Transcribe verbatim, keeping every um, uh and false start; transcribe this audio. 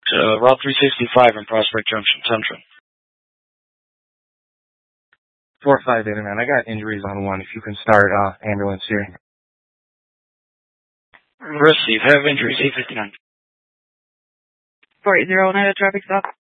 Uh, Route three sixty-five in Prospect Junction, Central. four five eight, man. I got injuries on one. If you can start uh, ambulance here. Receive. Have injuries. eight fifty-nine. four eight zero, one at a traffic stop.